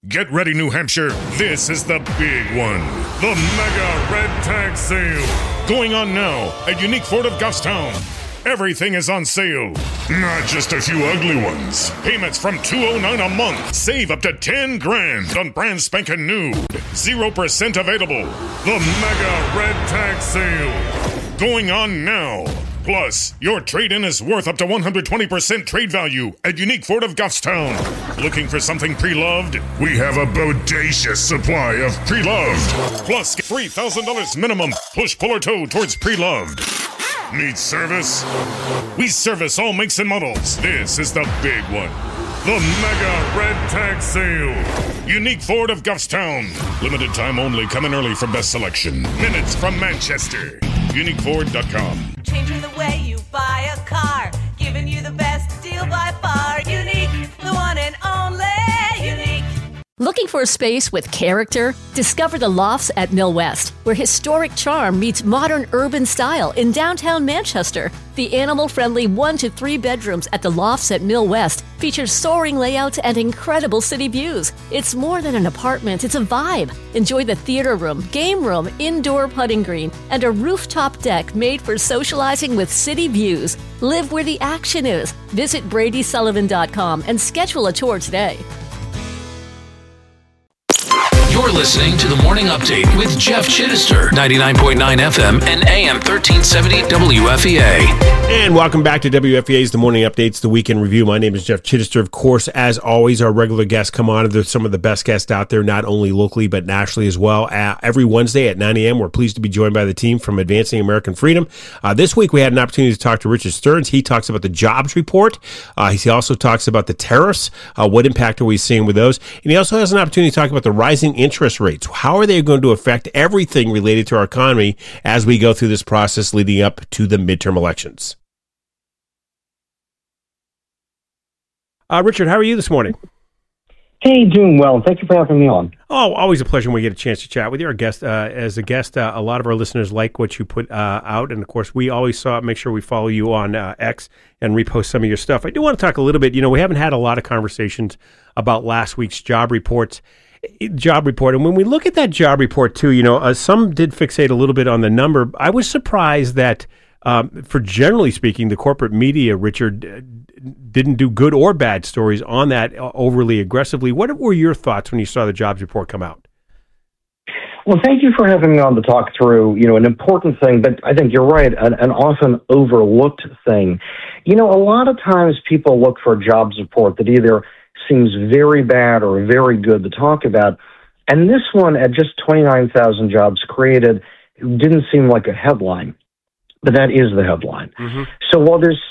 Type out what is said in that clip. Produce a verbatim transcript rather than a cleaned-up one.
Get ready, New Hampshire. This is the big one. The Mega Red Tag Sale. Going on now at Unique Ford of Goffstown. Everything is on sale. Not just a few ugly ones. Payments from two hundred nine dollars a month. Save up to ten grand on brand spanking new. zero percent available. The Mega Red Tag Sale. Going on now. Plus, your trade-in is worth up to one hundred twenty percent trade value at Unique Ford of Goffstown. Looking for something pre-loved? We have a bodacious supply of pre-loved. Plus, three thousand dollars minimum push, pull, or tow towards pre-loved. Need service? We service all makes and models. This is the big one. The Mega Red Tag Sale. Unique Ford of Goffstown. Limited time only. Coming early for best selection. Minutes from Manchester. Unique Ford dot com. Changing the way you buy a car. Giving you the best deal by far. Unique, the one and only Unique. Looking for a space with character? Discover the Lofts at Mill West, where historic charm meets modern urban style in downtown Manchester. The animal-friendly one to three bedrooms at the Lofts at Mill West features soaring layouts and incredible city views. It's more than an apartment, it's a vibe. Enjoy the theater room, game room, indoor putting green, and a rooftop deck made for socializing with city views. Live where the action is. Visit Brady Sullivan dot com and schedule a tour today. You're listening to the Morning Update with Jeff Chittister, ninety-nine point nine F M and A M thirteen seventy W F E A. And welcome back to W F E A's The Morning Updates, the Weekend Review. My name is Jeff Chittister. Of course, as always, our regular guests come on. They're some of the best guests out there, not only locally, but nationally as well. Uh, every Wednesday at nine a.m., we're pleased to be joined by the team from Advancing American Freedom. Uh, this week, we had an opportunity to talk to Richard Stearns. He talks about the jobs report. Uh, he also talks about the tariffs. Uh, what impact are we seeing with those? And he also has an opportunity to talk about the rising interest rates. How are they going to affect everything related to our economy as we go through this process leading up to the midterm elections? Uh, Richard, how are you this morning? Hey, doing well. Thank you for having me on. Oh, always a pleasure when we get a chance to chat with you. Our guest, uh, as a guest, uh, a lot of our listeners like what you put uh, out, and of course, we always saw make sure we follow you on uh, X and repost some of your stuff. I do want to talk a little bit. You know, we haven't had a lot of conversations about last week's job reports. Job report, and when we look at that job report too, you know, uh, some did fixate a little bit on the number. I was surprised that, um, for generally speaking, the corporate media, Richard, uh, didn't do good or bad stories on that uh, overly aggressively. What were your thoughts when you saw the jobs report come out? Well, thank you for having me on to talk through, you know, an important thing, but I think you're right, an, an often overlooked thing. You know, a lot of times people look for a jobs report that either seems very bad or very good to talk about. And this one, at just twenty-nine thousand jobs created, didn't seem like a headline. But that is the headline. Mm-hmm. So while there's